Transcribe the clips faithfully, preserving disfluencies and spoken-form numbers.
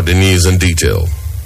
the news in detail.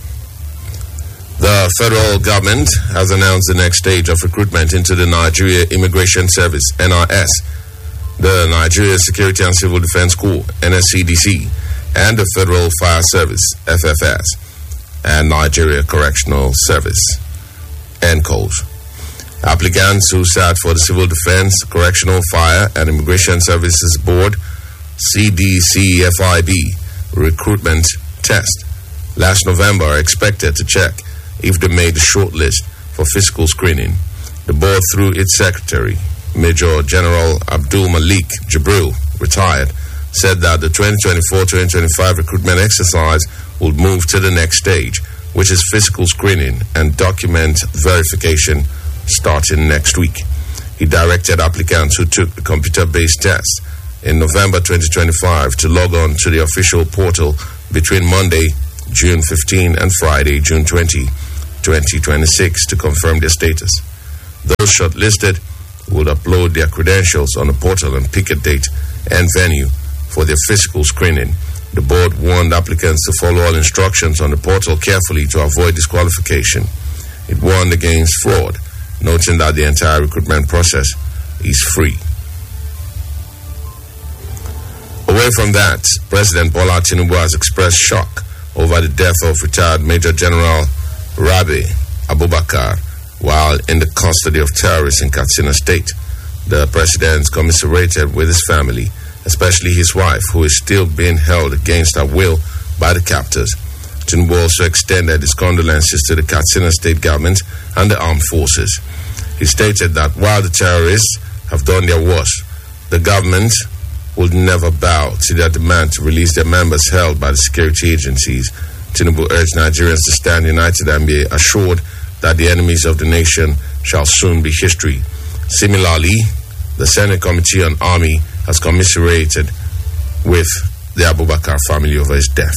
The federal government has announced the next stage of recruitment into the Nigeria Immigration Service, N I S, the Nigeria Security and Civil Defense Corps, N S C D C, and the Federal Fire Service, F F S, and Nigeria Correctional Service, N C O S. Applicants who sat for the Civil Defense, Correctional, Fire, and Immigration Services Board, C D C F I B, recruitment test last November are expected to check if they made the short list for physical screening. The board, through its secretary, Major General Abdul Malik Jibril, retired, said that the twenty twenty-four twenty twenty-five recruitment exercise will move to the next stage, which is physical screening and document verification starting next week. He directed applicants who took the computer-based test in November twenty twenty-five to log on to the official portal between Monday, June fifteenth and Friday, June twentieth, twenty twenty-six to confirm their status. Those shortlisted would upload their credentials on the portal and pick a date and venue for their physical screening. The board warned applicants to follow all instructions on the portal carefully to avoid disqualification. It warned against fraud, noting that the entire recruitment process is free. Away from that, President Bola Tinubu has expressed shock over the death of retired Major General Rabi Abubakar while in the custody of terrorists in Katsina State. The president commiserated with his family, especially his wife, who is still being held against her will by the captors. Tinubu also extended his condolences to the Katsina State government and the armed forces. He stated that while the terrorists have done their worst, the government will never bow to their demand to release their members held by the security agencies. Tinubu urged Nigerians to stand united and be assured that the enemies of the nation shall soon be history. Similarly, the Senate Committee on Army has commiserated with the Abubakar family over his death.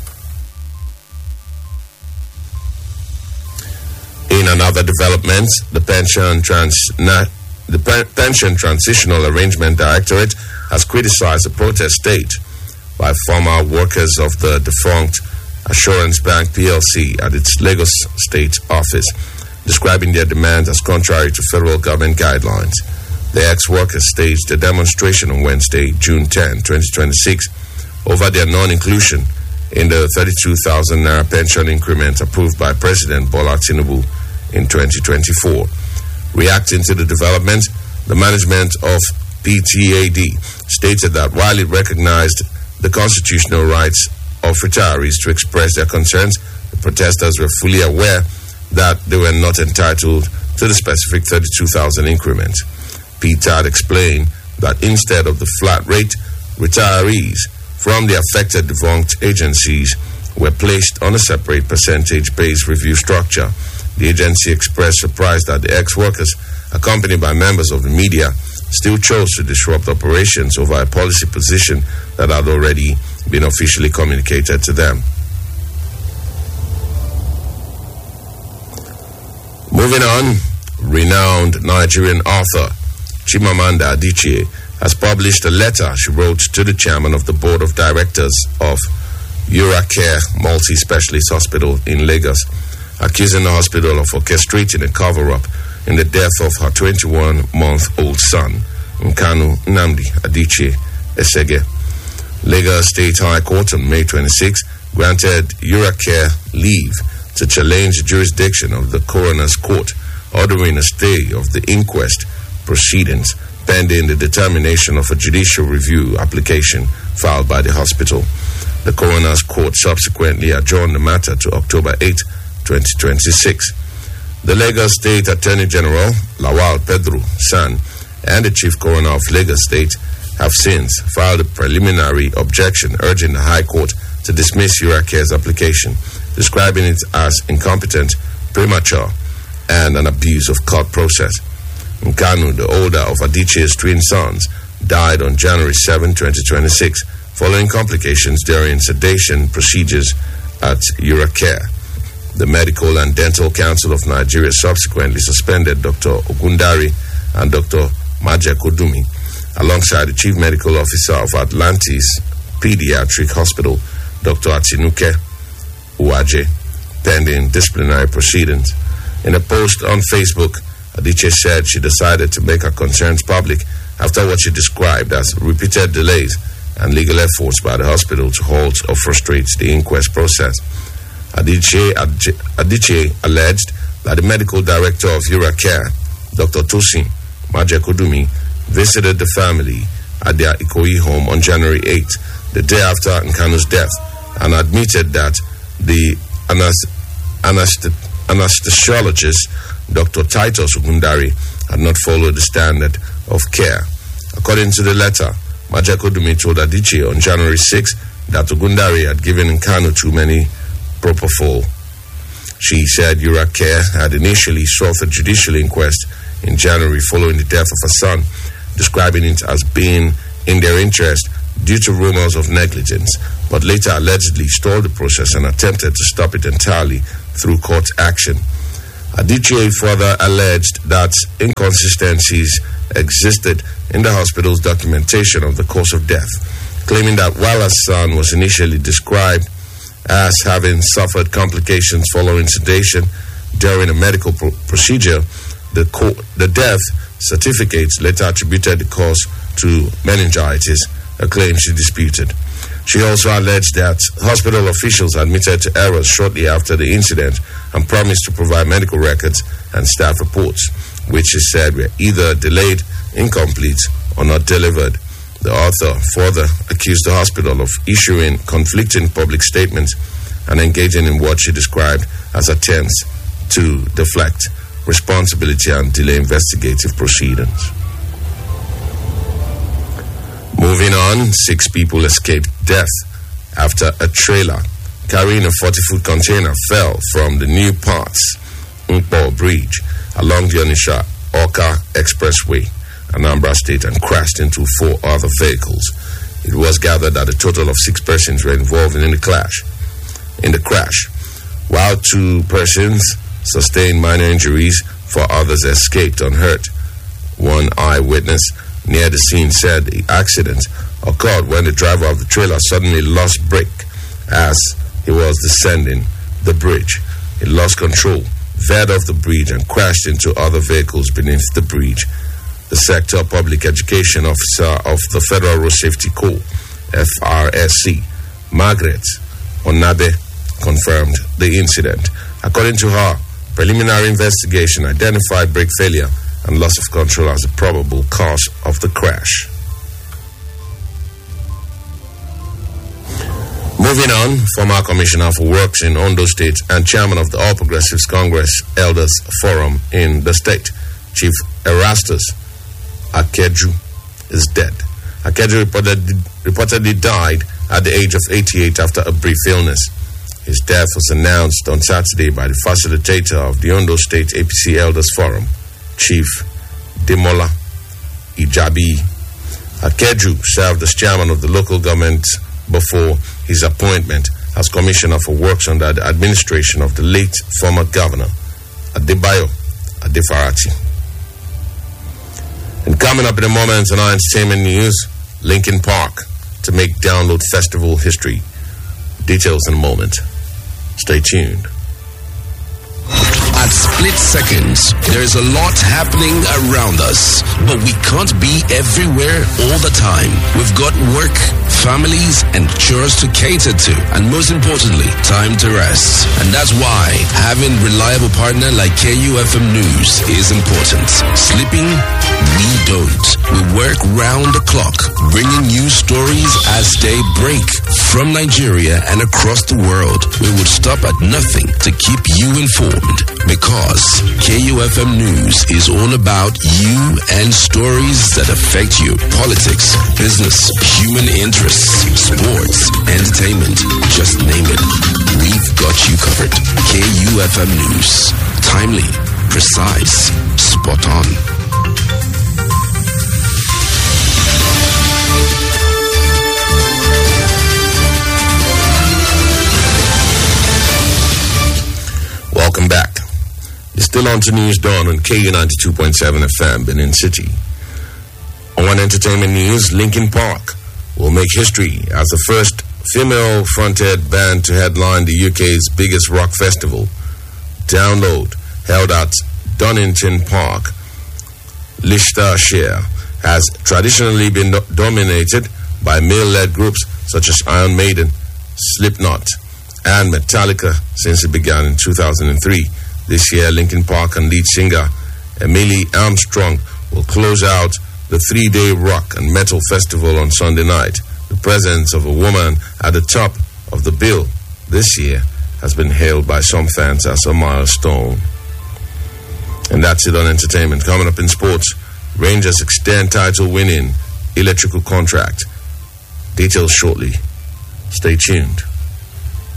In another development, the Pension Trans Na- the Pen- Pension Transitional Arrangement Directorate has criticized the protest state by former workers of the defunct Assurance Bank P L C at its Lagos State office, describing their demands as contrary to federal government guidelines. The ex-workers staged a demonstration on Wednesday, June tenth, twenty twenty-six, over their non-inclusion in the thirty-two thousand naira pension increment approved by President Bola Tinubu in twenty twenty-four. Reacting to the development, the management of P T A D stated that while it recognized the constitutional rights of retirees to express their concerns, the protesters were fully aware that they were not entitled to the specific thirty-two thousand increment. P T A D explained that instead of the flat rate, retirees from the affected defunct agencies were placed on a separate percentage-based review structure. The agency expressed surprise that the ex-workers, accompanied by members of the media, still chose to disrupt operations over a policy position that had already been officially communicated to them. Moving on, renowned Nigerian author Chimamanda Adichie has published a letter she wrote to the chairman of the board of directors of Uracare Multi-Specialist Hospital in Lagos, accusing the hospital of orchestrating a cover-up in the death of her twenty-one-month-old son, Nkanu Nnamdi Adichie Esege. Lagos State High Court on May twenty-sixth granted Uracare leave to challenge the jurisdiction of the coroner's court, ordering a stay of the inquest proceedings pending the determination of a judicial review application filed by the hospital. The coroner's court subsequently adjourned the matter to October eighth, twenty twenty-six. The Lagos State Attorney General, Lawal Pedro San, and the Chief Coroner of Lagos State have since filed a preliminary objection urging the High Court to dismiss Uracare's application, describing it as incompetent, premature, and an abuse of court process. Nkanu, the older of Adichie's twin sons, died on January seventh, twenty twenty-six, following complications during sedation procedures at Uracare. The Medical and Dental Council of Nigeria subsequently suspended Doctor Ogundari and Doctor Maja Kodumi, alongside the Chief Medical Officer of Atlantis Pediatric Hospital, Doctor Atinuke. Uwaje, pending disciplinary proceedings. In a post on Facebook, Adichie said she decided to make her concerns public after what she described as repeated delays and legal efforts by the hospital to halt or frustrate the inquest process. Adichie, Adichie alleged that the medical director of Uracare, Doctor Tosin Majekodumi, visited the family at their Ikoyi home on January eighth, the day after Nkanu's death, and admitted that the anest- anesthesiologist, Doctor Titus Ogundari, had not followed the standard of care. According to the letter, Majekodumi told Adichie on January sixth that Ogundari had given Nkanu too many propofol. She said Uracare had initially sought a judicial inquest in January following the death of her son, describing it as being in their interest due to rumors of negligence, but later allegedly stalled the process and attempted to stop it entirely through court action. Adichie further alleged that inconsistencies existed in the hospital's documentation of the cause of death, claiming that while her son was initially described as having suffered complications following sedation during a medical pro- procedure, the, co- the death certificates later attributed the cause to meningitis, a claim she disputed. She also alleged that hospital officials admitted to errors shortly after the incident and promised to provide medical records and staff reports, which she said were either delayed, incomplete, or not delivered. The author further accused the hospital of issuing conflicting public statements and engaging in what she described as attempts to deflect responsibility and delay investigative proceedings. Moving on, six people escaped death after a trailer carrying a forty-foot container fell from the New Parts Nkpo Bridge along the Onitsha-Awka Expressway, Anambra State, and crashed into four other vehicles. It was gathered that a total of six persons were involved in the clash. In the crash, while two persons sustained minor injuries, four others escaped unhurt. One eyewitness near the scene said the accident occurred when the driver of the trailer suddenly lost brake as he was descending the bridge. He lost control, veered off the bridge, and crashed into other vehicles beneath the bridge. The Sector Public Education Officer of the Federal Road Safety Corps, F R S C, Margaret Onabe, confirmed the incident. According to her, preliminary investigation identified brake failure and loss of control as a probable cause of the crash. Moving on, former Commissioner for Works in Ondo State and Chairman of the All Progressives Congress Elders Forum in the state, Chief Erastus Akeju, is dead. Akeju reportedly, reportedly died at the age of eighty-eight after a brief illness. His death was announced on Saturday by the facilitator of the Ondo State A P C Elders Forum, Chief Demola Ijabi. Akeju served as chairman of the local government before his appointment as Commissioner for Works under the administration of the late former Governor Adebayo Adefarati. And coming up in a moment on our entertainment news, Linkin Park to make Download Festival history. Details in a moment. Stay tuned. At split seconds, there is a lot happening around us, but we can't be everywhere all the time. We've got work, families, and chores to cater to, and most importantly, time to rest. And that's why having reliable partner like K U F M News is important. Sleeping? We don't. We work round the clock, bringing you stories as they break from Nigeria and across the world. We would stop at nothing to keep you informed, because K U F M News is all about you and stories that affect you. Politics, business, human interests, sports, entertainment, just name it. We've got you covered. K U F M News. Timely, precise, spot on. Welcome back. You're still on to News Dawn on K U ninety-two point seven F M, Benin City. On entertainment news, Linkin Park will make history as the first female-fronted band to headline the U K's biggest rock festival, Download, held at Donington Park, Leicestershire, has traditionally been do- dominated by male-led groups such as Iron Maiden, Slipknot, and Metallica since it began in two thousand three. This year, Linkin Park and lead singer Emily Armstrong will close out the three-day rock and metal festival on Sunday night. The presence of a woman at the top of the bill this year has been hailed by some fans as a milestone. And that's it on entertainment. Coming up in sports, Rangers extend title-winning electrical contract. Details shortly. Stay tuned.